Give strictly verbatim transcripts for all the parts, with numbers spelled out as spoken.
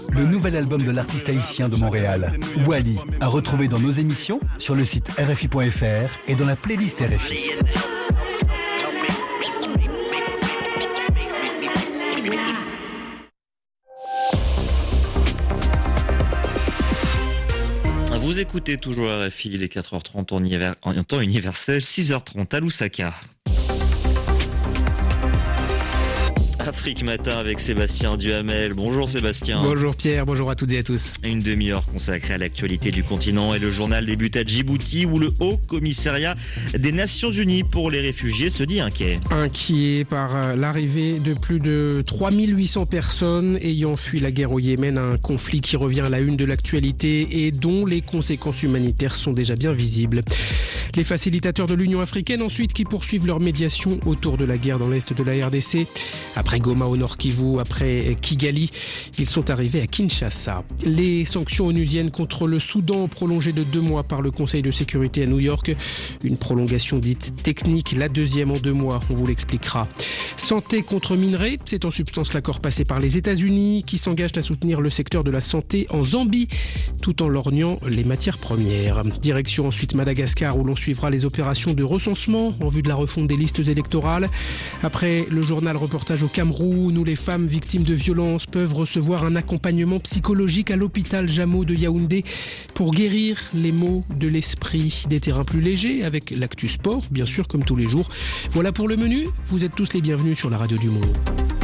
Le nouvel album de l'artiste haïtien de Montréal, Wally, à retrouver dans nos émissions, sur le site R F I point F R et dans la playlist R F I. Vous écoutez toujours R F I, il est quatre heures trente en, hiver, en temps universel, six heures trente à Lusaka. Afrique Matin avec Sébastien Duhamel. Bonjour Sébastien. Bonjour Pierre, bonjour à toutes et à tous. Une demi-heure consacrée à l'actualité du continent et le journal débute à Djibouti où le Haut Commissariat des Nations Unies pour les réfugiés se dit inquiet. Inquiet par l'arrivée de plus de trois mille huit cents personnes ayant fui la guerre au Yémen, un conflit qui revient à la une de l'actualité et dont les conséquences humanitaires sont déjà bien visibles. Les facilitateurs de l'Union africaine ensuite qui poursuivent leur médiation autour de la guerre dans l'est de la R D C. Après Goma au Nord Kivu, après Kigali, ils sont arrivés à Kinshasa. Les sanctions onusiennes contre le Soudan prolongées de deux mois par le Conseil de sécurité à New York. Une prolongation dite technique, la deuxième en deux mois, on vous l'expliquera. Santé contre minerais, c'est en substance l'accord passé par les États-Unis qui s'engagent à soutenir le secteur de la santé en Zambie tout en lorgnant les matières premières. Direction ensuite Madagascar où l'on suivra les opérations de recensement en vue de la refonte des listes électorales. Après le journal reportage au Cameroun où les femmes victimes de violences peuvent recevoir un accompagnement psychologique à l'hôpital Jamo de Yaoundé pour guérir les maux de l'esprit. Des terrains plus légers avec l'actu sport, bien sûr comme tous les jours. Voilà pour le menu, vous êtes tous les bienvenus sur la radio du Monde.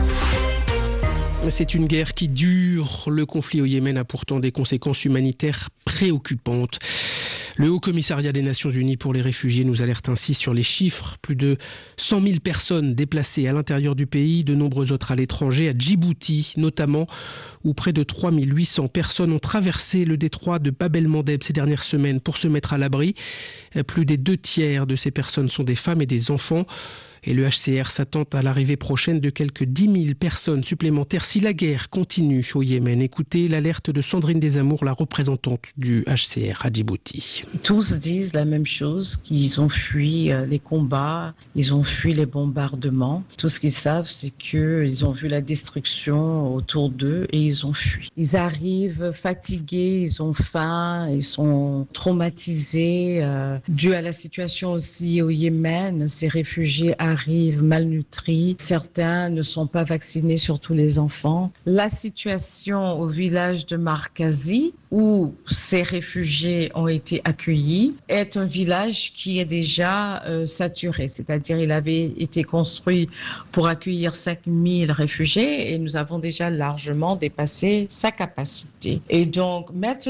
C'est une guerre qui dure. Le conflit au Yémen a pourtant des conséquences humanitaires préoccupantes. Le Haut Commissariat des Nations Unies pour les réfugiés nous alerte ainsi sur les chiffres. Plus de cent mille personnes déplacées à l'intérieur du pays, de nombreux autres à l'étranger, à Djibouti notamment, où près de trois mille huit cents personnes ont traversé le détroit de Bab el-Mandeb ces dernières semaines pour se mettre à l'abri. Plus des deux tiers de ces personnes sont des femmes et des enfants. Et le H C R s'attend à l'arrivée prochaine de quelques dix mille personnes supplémentaires si la guerre continue au Yémen. Écoutez l'alerte de Sandrine Desamours, la représentante du H C R à Djibouti. Tous disent la même chose, qu'ils ont fui les combats, ils ont fui les bombardements. Tout ce qu'ils savent, c'est qu'ils ont vu la destruction autour d'eux et ils ont fui. Ils arrivent fatigués, ils ont faim, ils sont traumatisés. Euh, dû à la situation aussi au Yémen, ces réfugiés arrivent malnutris. Certains ne sont pas vaccinés, surtout les enfants. La situation au village de Markazi, où ces réfugiés ont été accueillis, est un village qui est déjà euh, saturé. C'est-à-dire, il avait été construit pour accueillir cinq mille réfugiés et nous avons déjà largement dépassé sa capacité. Et donc, mettre